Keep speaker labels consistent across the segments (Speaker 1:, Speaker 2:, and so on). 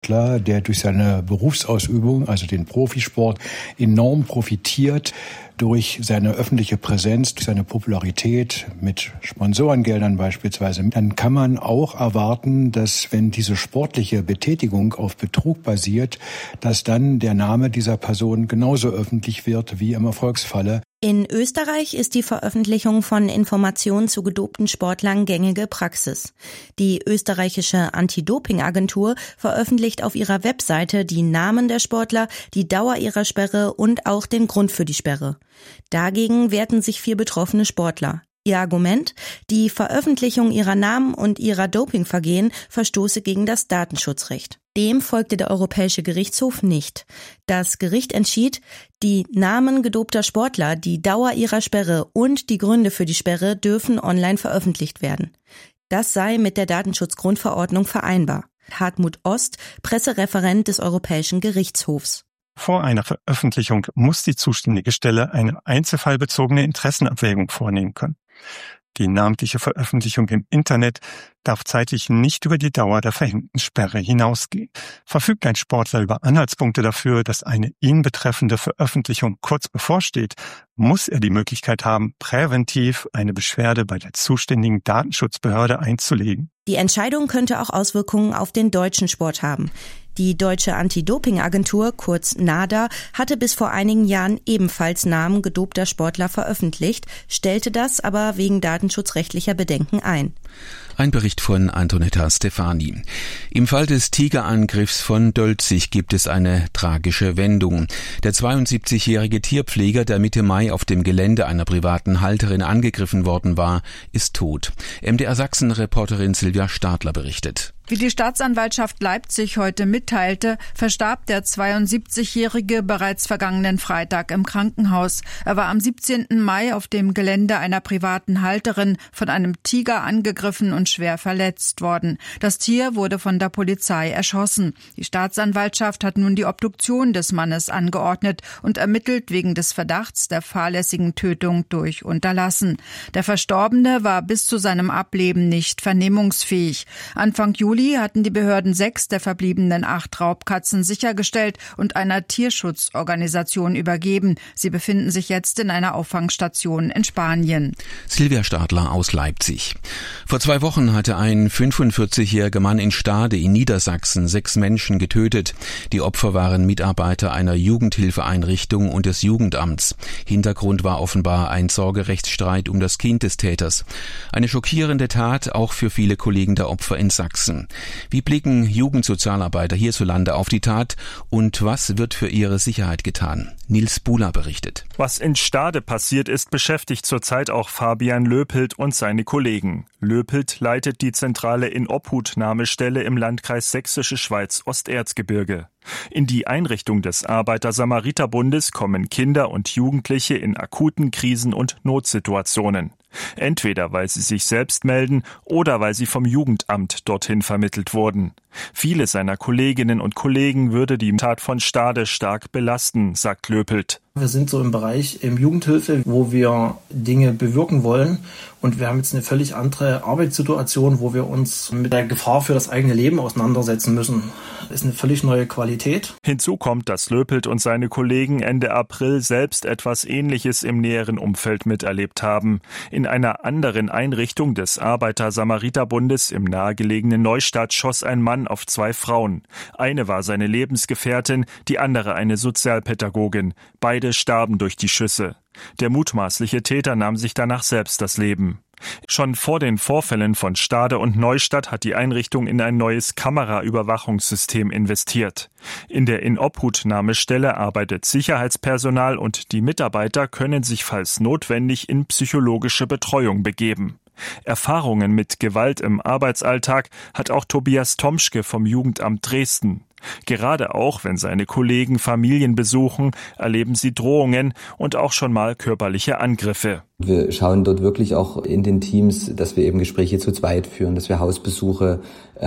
Speaker 1: Sportler, der durch seine Berufsausübung, also den Profisport, enorm profitiert durch seine öffentliche Präsenz, durch seine Popularität mit Sponsorengeldern beispielsweise, dann kann man auch erwarten, dass wenn diese sportliche Betätigung auf Betrug basiert, dass dann der Name dieser Person genauso öffentlich wird wie im Erfolgsfalle.
Speaker 2: In Österreich ist die Veröffentlichung von Informationen zu gedopten Sportlern gängige Praxis. Die österreichische Anti-Doping-Agentur veröffentlicht auf ihrer Webseite die Namen der Sportler, die Dauer ihrer Sperre und auch den Grund für die Sperre. Dagegen wehrten sich 4 betroffene Sportler. Ihr Argument? Die Veröffentlichung ihrer Namen und ihrer Dopingvergehen verstoße gegen das Datenschutzrecht. Dem folgte der Europäische Gerichtshof nicht. Das Gericht entschied, die Namen gedopter Sportler, die Dauer ihrer Sperre und die Gründe für die Sperre dürfen online veröffentlicht werden. Das sei mit der Datenschutzgrundverordnung vereinbar. Hartmut Ost, Pressereferent des Europäischen Gerichtshofs.
Speaker 3: Vor einer Veröffentlichung muss die zuständige Stelle eine einzelfallbezogene Interessenabwägung vornehmen können. Die namentliche Veröffentlichung im Internet darf zeitlich nicht über die Dauer der verhängten Sperre hinausgehen. Verfügt ein Sportler über Anhaltspunkte dafür, dass eine ihn betreffende Veröffentlichung kurz bevorsteht, muss er die Möglichkeit haben, präventiv eine Beschwerde bei der zuständigen Datenschutzbehörde einzulegen.
Speaker 2: Die Entscheidung könnte auch Auswirkungen auf den deutschen Sport haben. Die deutsche Anti-Doping-Agentur, kurz NADA, hatte bis vor einigen Jahren ebenfalls Namen gedopter Sportler veröffentlicht, stellte das aber wegen datenschutzrechtlicher Bedenken ein.
Speaker 4: Ein Bericht von Antonetta Stefani. Im Fall des Tigerangriffs von Dölzig gibt es eine tragische Wendung. Der 72-jährige Tierpfleger, der Mitte Mai auf dem Gelände einer privaten Halterin angegriffen worden war, ist tot. MDR Sachsen-Reporterin Silvia Stadler berichtet.
Speaker 5: Wie die Staatsanwaltschaft Leipzig heute mitteilte, verstarb der 72-Jährige bereits vergangenen Freitag im Krankenhaus. Er war am 17. Mai auf dem Gelände einer privaten Halterin von einem Tiger angegriffen und schwer verletzt worden. Das Tier wurde von der Polizei erschossen. Die Staatsanwaltschaft hat nun die Obduktion des Mannes angeordnet und ermittelt wegen des Verdachts der fahrlässigen Tötung durch Unterlassen. Der Verstorbene war bis zu seinem Ableben nicht vernehmungsfähig. Anfang Juli hatten die Behörden 6 der verbliebenen 8 Raubkatzen sichergestellt und einer Tierschutzorganisation übergeben. Sie befinden sich jetzt in einer Auffangstation in Spanien.
Speaker 4: Silvia Stadler aus Leipzig. Vor 2 Wochen hatte ein 45-jähriger Mann in Stade in Niedersachsen 6 Menschen getötet. Die Opfer waren Mitarbeiter einer Jugendhilfeeinrichtung und des Jugendamts. Hintergrund war offenbar ein Sorgerechtsstreit um das Kind des Täters. Eine schockierende Tat auch für viele Kollegen der Opfer in Sachsen. Wie blicken Jugendsozialarbeiter hierzulande auf die Tat und was wird für ihre Sicherheit getan? Nils Buhler berichtet.
Speaker 3: Was in Stade passiert ist, beschäftigt zurzeit auch Fabian Löpelt und seine Kollegen. Löpelt leitet die zentrale Inobhutnahmestelle im Landkreis Sächsische Schweiz-Osterzgebirge. In die Einrichtung des Arbeiter-Samariter-Bundes kommen Kinder und Jugendliche in akuten Krisen und Notsituationen. Entweder weil sie sich selbst melden oder weil sie vom Jugendamt dorthin vermittelt wurden. Viele seiner Kolleginnen und Kollegen würde die Tat von Stade stark belasten, sagt Löpelt.
Speaker 6: Wir sind so im Bereich Jugendhilfe, wo wir Dinge bewirken wollen. Und wir haben jetzt eine völlig andere Arbeitssituation, wo wir uns mit der Gefahr für das eigene Leben auseinandersetzen müssen. Das ist eine völlig neue Qualität.
Speaker 3: Hinzu kommt, dass Löpelt und seine Kollegen Ende April selbst etwas Ähnliches im näheren Umfeld miterlebt haben. In einer anderen Einrichtung des Arbeiter-Samariter-Bundes im nahegelegenen Neustadt schoss ein Mann auf 2 Frauen. Eine war seine Lebensgefährtin, die andere eine Sozialpädagogin. Beide starben durch die Schüsse. Der mutmaßliche Täter nahm sich danach selbst das Leben. Schon vor den Vorfällen von Stade und Neustadt hat die Einrichtung in ein neues Kameraüberwachungssystem investiert. In der Inobhutnahmestelle arbeitet Sicherheitspersonal und die Mitarbeiter können sich falls notwendig in psychologische Betreuung begeben. Erfahrungen mit Gewalt im Arbeitsalltag hat auch Tobias Tomschke vom Jugendamt Dresden. Gerade auch, wenn seine Kollegen Familien besuchen, erleben sie Drohungen und auch schon mal körperliche Angriffe.
Speaker 7: Wir schauen dort wirklich auch in den Teams, dass wir eben Gespräche zu zweit führen, dass wir Hausbesuche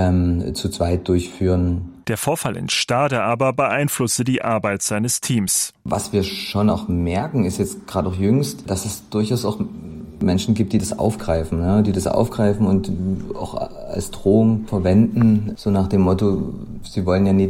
Speaker 7: zu zweit durchführen.
Speaker 3: Der Vorfall in Stade aber beeinflusse die Arbeit seines Teams.
Speaker 7: Was wir schon auch merken, ist jetzt gerade auch jüngst, dass es durchaus auch Menschen gibt, die das aufgreifen, und auch als Drohung verwenden, so nach dem Motto, sie wollen ja nicht